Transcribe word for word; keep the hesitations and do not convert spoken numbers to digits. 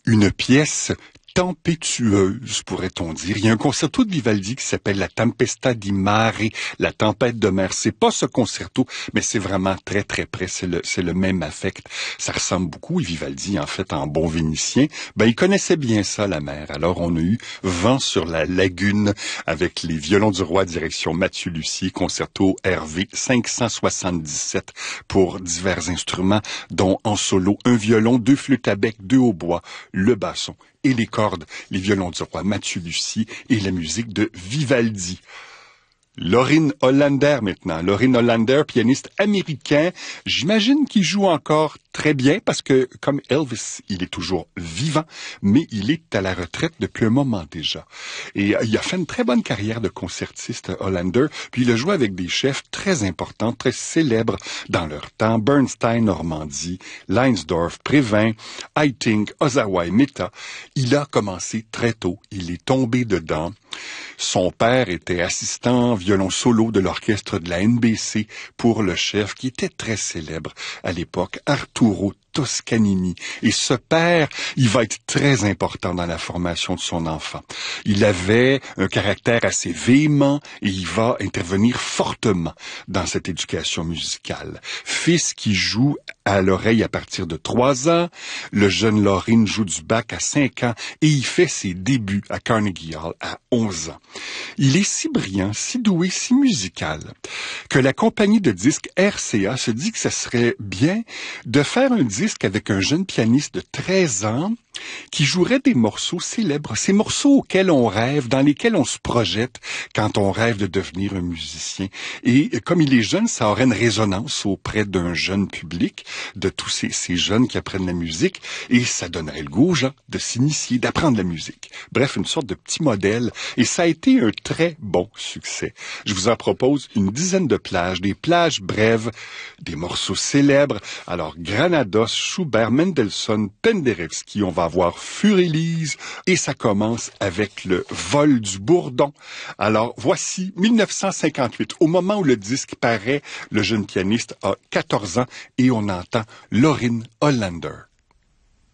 Une pièce tempétueuse, pourrait-on dire. Il y a un concerto de Vivaldi qui s'appelle La Tempesta di Mare, la tempête de mer. C'est pas ce concerto, mais c'est vraiment très très près. C'est le, c'est le même affect. Ça ressemble beaucoup. Et Vivaldi, en fait, en bon vénitien, ben il connaissait bien ça, la mer. Alors on a eu Vent sur la lagune avec les violons du roi direction Mathieu Lussier, concerto R V cinq cent soixante-dix-sept pour divers instruments, dont en solo un violon, deux flûtes à bec, deux hautbois, le basson et les cordes, les violons du roi Mathieu Lussier et la musique de Vivaldi. Lorin Hollander maintenant. Lorin Hollander, pianiste américain. J'imagine qu'il joue encore très bien parce que, comme Elvis, il est toujours vivant, mais il est à la retraite depuis un moment déjà. Et euh, il a fait une très bonne carrière de concertiste, Hollander, puis il a joué avec des chefs très importants, très célèbres dans leur temps. Bernstein, Normandie, Leinsdorf, Prévin, Haitink, Ozawa et Mehta. Il a commencé très tôt. Il est tombé dedans. Son père était assistant violon solo de l'orchestre de la N B C pour le chef qui était très célèbre à l'époque, Arturo Toscanini. Et ce père, il va être très important dans la formation de son enfant. Il avait un caractère assez véhément et il va intervenir fortement dans cette éducation musicale. Fils qui joue à l'oreille à partir de trois ans, le jeune Lorin joue du Bach à cinq ans et il fait ses débuts à Carnegie Hall à onze ans. Il est si brillant, si doué, si musical que la compagnie de disques R C A se dit que ça serait bien de faire un disque avec un jeune pianiste de treize ans qui jouerait des morceaux célèbres, ces morceaux auxquels on rêve, dans lesquels on se projette quand on rêve de devenir un musicien. Et comme il est jeune, ça aurait une résonance auprès d'un jeune public, de tous ces, ces jeunes qui apprennent la musique, et ça donnerait le goût aux gens de s'initier, d'apprendre la musique. Bref, une sorte de petit modèle, et ça a été un très bon succès. Je vous en propose une dizaine de plages, des plages brèves, des morceaux célèbres. Alors, Granados, Schubert, Mendelssohn, Penderecki, on va avoir Furélise, et ça commence avec le vol du bourdon. Alors, voici mille neuf cent cinquante-huit. Au moment où le disque paraît, le jeune pianiste a quatorze ans et on entend Lorin Hollander.